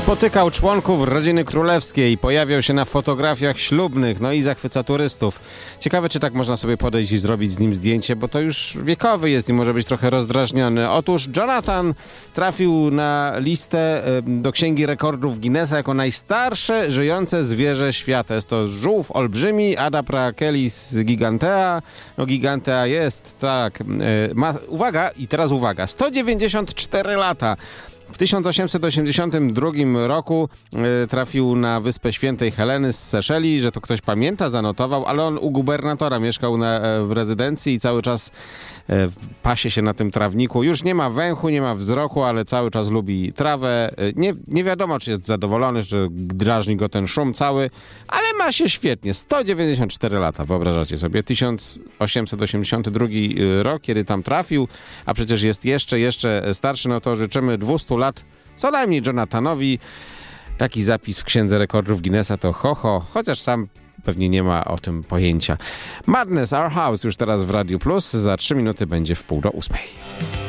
Spotykał członków rodziny królewskiej, pojawiał się na fotografiach ślubnych, no i zachwyca turystów. Ciekawe, czy tak można sobie podejść i zrobić z nim zdjęcie, bo to już wiekowy jest i może być trochę rozdrażniony. Otóż Jonathan trafił na listę do Księgi Rekordów Guinnessa jako najstarsze żyjące zwierzę świata. Jest to żółw olbrzymi, Adaprachelis gigantea. No gigantea jest, tak. Uwaga, i teraz uwaga, 194 lata. W 1882 roku trafił na Wyspę Świętej Heleny z Seszeli, że to ktoś pamięta, zanotował, ale on u gubernatora mieszkał w rezydencji i cały czas pasie się na tym trawniku. Już nie ma węchu, nie ma wzroku, ale cały czas lubi trawę. Nie wiadomo, czy jest zadowolony, że drażni go ten szum cały, ale ma się świetnie. 194 lata, wyobrażacie sobie. 1882 rok, kiedy tam trafił, a przecież jest jeszcze starszy, no to życzymy 200 lat co najmniej Jonathanowi. Taki zapis w Księdze Rekordów Guinnessa to chociaż sam pewnie nie ma o tym pojęcia. Madness, Our House już teraz w Radiu Plus. Za 3 minuty będzie w 7:30.